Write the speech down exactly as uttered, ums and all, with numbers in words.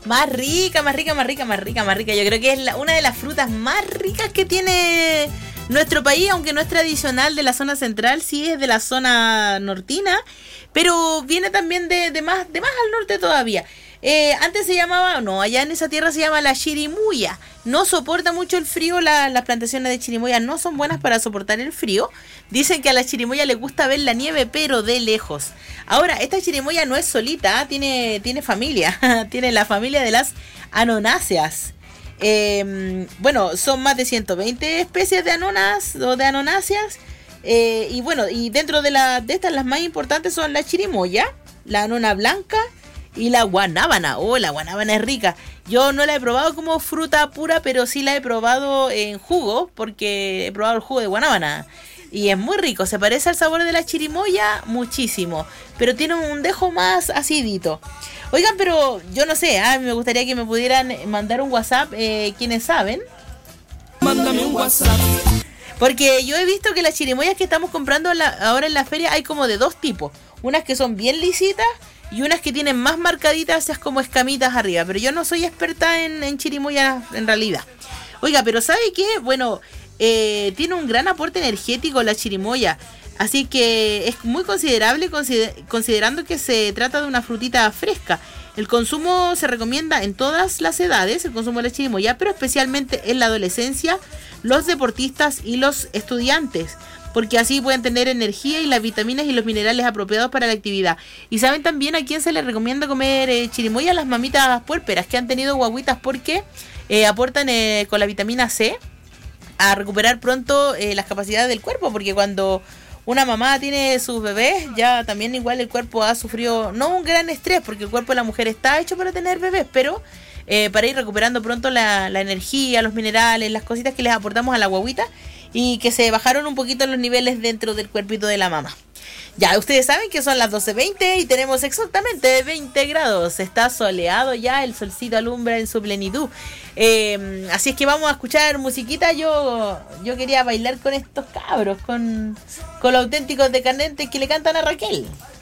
Más rica, más rica, más rica, más rica, más rica. Yo creo que es la, una de las frutas más ricas que tiene nuestro país, aunque no es tradicional de la zona central, sí es de la zona nortina, pero viene también de, de, más, de más al norte todavía. Eh, antes se llamaba, no, allá en esa tierra se llama la chirimoya. No soporta mucho el frío, la, las plantaciones de chirimoya no son buenas para soportar el frío. Dicen que a la chirimoya le gusta ver la nieve, pero de lejos. Ahora, esta chirimoya no es solita, tiene, tiene familia, tiene la familia de las anonáceas. Eh, bueno, son más de ciento veinte especies de anonas o de anonáceas. Eh, y bueno, y dentro de, la, de estas las más importantes son la chirimoya, la anona blanca y la guanábana. Oh, la guanábana es rica. Yo no la he probado como fruta pura, pero sí la he probado en jugo, porque he probado el jugo de guanábana. Y es muy rico, se parece al sabor de la chirimoya muchísimo, pero tiene un dejo más acidito. Oigan, pero yo no sé, ¿eh? Me gustaría que me pudieran mandar un WhatsApp, eh, quienes saben. Mándame un WhatsApp. Porque yo he visto que las chirimoyas que estamos comprando en la, ahora en la feria hay como de dos tipos. Unas que son bien lisitas y unas que tienen más marcaditas, esas como escamitas arriba. Pero yo no soy experta en, en chirimoyas en realidad. Oiga, pero ¿sabe qué? Bueno, eh, tiene un gran aporte energético la chirimoya. Así que es muy considerable consider- considerando que se trata de una frutita fresca. El consumo se recomienda en todas las edades, el consumo de la chirimoya, pero especialmente en la adolescencia, los deportistas y los estudiantes, porque así pueden tener energía y las vitaminas y los minerales apropiados para la actividad. Y saben también a quién se les recomienda comer eh, chirimoya, a las mamitas puérperas que han tenido guaguitas, porque eh, aportan eh, con la vitamina C a recuperar pronto eh, las capacidades del cuerpo, porque cuando una mamá tiene sus bebés, ya también igual el cuerpo ha sufrido, no un gran estrés, porque el cuerpo de la mujer está hecho para tener bebés, pero eh, para ir recuperando pronto la, la energía, los minerales, las cositas que les aportamos a la guaguita, y que se bajaron un poquito los niveles dentro del cuerpito de la mamá. Ya, ustedes saben que son las doce veinte y tenemos exactamente veinte grados. Está soleado ya, el solcito alumbra en su plenitud. Eh, así es que vamos a escuchar musiquita. Yo yo quería bailar con estos cabros, con, con los auténticos decadentes que le cantan a Raquel.